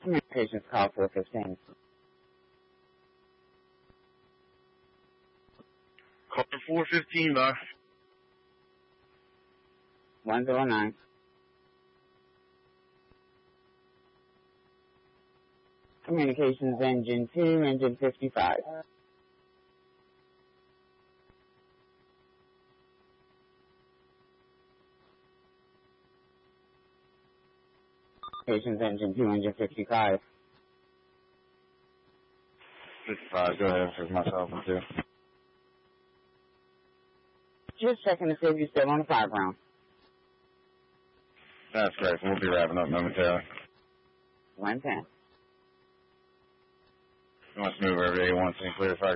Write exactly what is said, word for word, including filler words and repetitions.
Communications call four fifteen. Call four fifteen, bye. one zero nine. Communications engine two, engine fifty-five. Communications engine two, engine fifty-five. fifty-five, go ahead for myself and two. Just checking to see if you're still on the fire ground. That's great. We'll be wrapping up momentarily. one ten. You want to move over to A one, so clear fire.